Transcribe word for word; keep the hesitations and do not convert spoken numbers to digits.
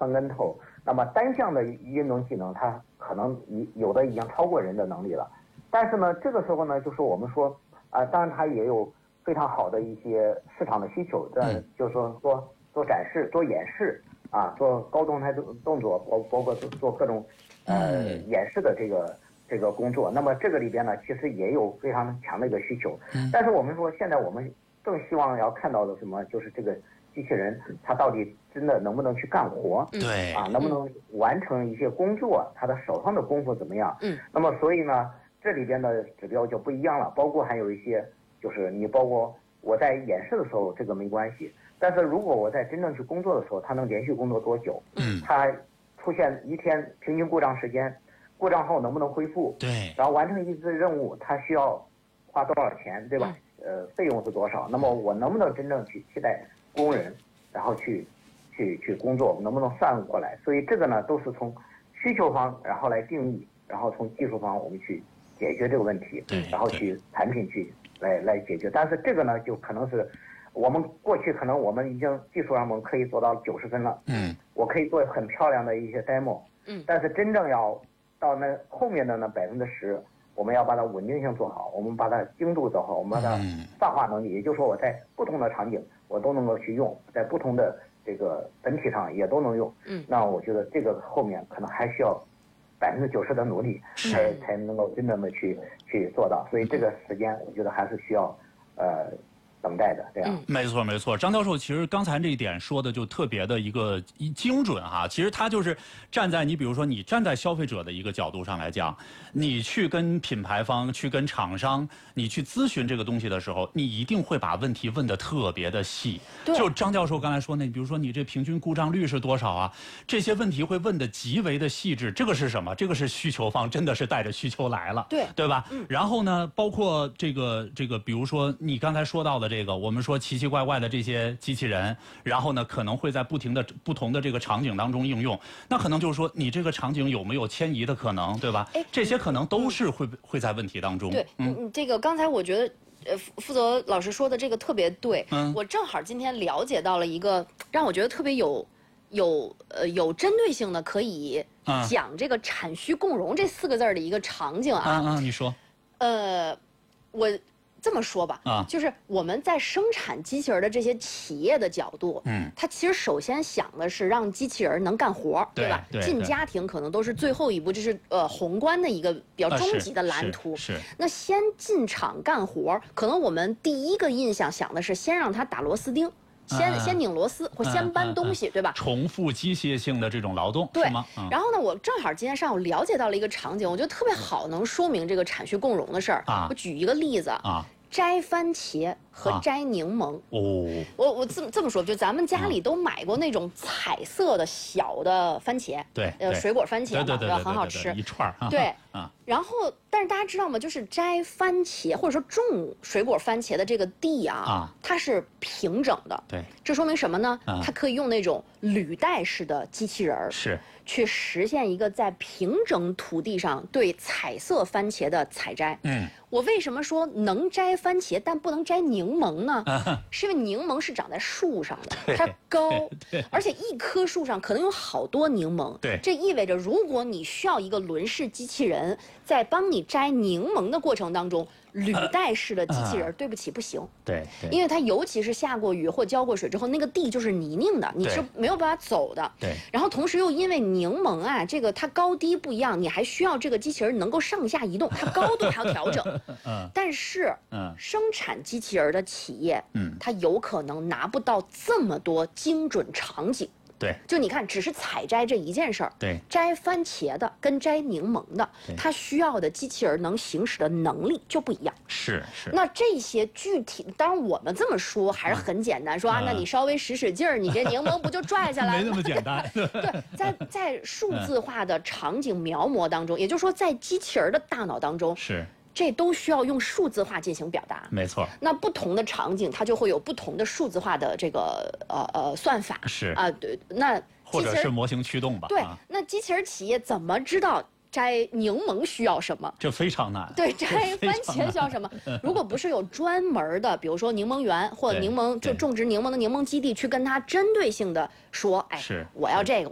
翻跟头。那么单项的运动技能，它可能已有的已经超过人的能力了。但是呢，这个时候呢，就是我们说啊、呃，当然它也有非常好的一些市场的需求，这就是说做做展示、做演示啊，做高动态动作，包包括做做各种呃演示的这个这个工作。那么这个里边呢，其实也有非常强的一个需求。但是我们说，现在我们更希望要看到的什么，就是这个机器人它到底真的能不能去干活？ 对啊，能不能完成一些工作？它的手上的功夫怎么样？ 嗯， 那么所以呢，这里边的指标就不一样了，包括还有一些，就是你包括我在演示的时候这个没关系，但是如果我在真正去工作的时候，它能连续工作多久？ 嗯， 它出现一天平均故障时间，故障后能不能恢复？ 对， 然后完成一次任务，它需要花多少钱，对吧？ 嗯呃，费用是多少？那么我能不能真正去替代工人，然后去去去工作，能不能算过来？所以这个呢，都是从需求方然后来定义，然后从技术方我们去解决这个问题，然后去产品去来来解决。但是这个呢，就可能是我们过去可能我们已经技术上我们可以做到九十分了， 嗯， 我可以做很漂亮的一些 demo， 嗯， 但是真正要到那后面的那百分之十。我们要把它稳定性做好，我们把它精度做好，我们把它泛化能力，也就是说我在不同的场景我都能够去用，在不同的这个本体上也都能用。 嗯， 那我觉得这个后面可能还需要百分之九十的努力，才才能够真正的去去做到。所以这个时间我觉得还是需要呃等待的，这样。 没错没错，张教授其实刚才这一点说的就特别的一个精准哈。其实他就是站在你比如说你站在消费者的一个角度上来讲，你去跟品牌方去跟厂商你去咨询这个东西的时候，你一定会把问题问得特别的细。就张教授刚才说那，比如说你这平均故障率是多少啊？这些问题会问得极为的细致。这个是什么？这个是需求方真的是带着需求来了， 对对吧？ 嗯。 然后呢，包括这个这个，比如说你刚才说到的这个，我们说奇奇怪怪的这些机器人，然后呢，可能会在不停的不同的这个场景当中应用。那可能就是说，你这个场景有没有迁移的可能，对吧？ 哎， 这些可能都是会、嗯、会在问题当中。 对，嗯，嗯这个刚才我觉得。呃，负责老师说的这个特别对，嗯，我正好今天了解到了一个让我觉得特别有有呃有针对性的，可以讲这个产虚共融这四个字的一个场景啊。 嗯嗯，你说。 呃，我这么说吧，啊，就是我们在生产机器人的这些企业的角度，嗯，它其实首先想的是让机器人能干活，对吧？ 对， 进家庭可能都是最后一步，这是呃宏观的一个比较终极的蓝图。 啊、是, 是, 是。 那先进厂干活，可能我们第一个印象想的是先让它打螺丝钉。先、啊、先拧螺丝或先搬东西、啊啊啊、对吧？ 重复机械性的这种劳动， 对是吗？嗯、 然后呢，我正好今天上午了解到了一个场景，我觉得特别好，能说明这个产虚共融的事儿。 啊， 我举一个例子啊， 摘番茄和摘柠檬。 啊、哦， 我我这么这么说，就咱们家里都买过那种彩色的小的番茄， 对， 呃，水果番茄嘛， 对对对， 很好吃， 一串儿。 对啊。 然后，但是大家知道吗？就是摘番茄或者说种水果番茄的这个地啊，啊它是平整的。 对， 这说明什么呢？ 啊、 它可以用那种履带式的机器人儿， 是去实现一个在平整土地上对彩色番茄的采摘。 嗯， 我为什么说能摘番茄但不能摘柠檬呢？ 啊、 是因为柠檬是长在树上的，它高，而且一棵树上可能有好多柠檬。 对， 这意味着如果你需要一个轮式机器人。在帮你摘柠檬的过程当中，履带式的机器人，对不起，不行。 对， 因为它尤其是下过雨或浇过水之后，那个地就是泥泞的，你是没有办法走的。 对。 然后同时又因为柠檬啊，这个它高低不一样，你还需要这个机器人能够上下移动，它高度还要调整。 嗯。 但是， 嗯， 生产机器人的企业， 嗯， 它有可能拿不到这么多精准场景。 对， 就你看，只是采摘这一件事儿， 对， 摘番茄的跟摘柠檬的，它需要的机器人能行使的能力就不一样。 是是。 那这些具体，当然我们这么说还是很简单，说啊，那你稍微使使劲儿，你这柠檬不就拽下来了？ 没那么简单。 对，在在数字化的场景描摹当中，也就是说，在机器人的大脑当中是。 这都需要用数字化进行表达， 没错。 那不同的场景，它就会有不同的数字化的这个呃呃算法。 是啊、呃，对，那或者是模型驱动吧。 对， 啊、 那机器人企业怎么知道摘柠檬需要什么？ 这非常难。 对，摘番茄需要什么？如果不是有专门的，比如说柠檬园或柠檬就种植柠檬的柠檬基地，去跟它针对性的说，哎，我要这个。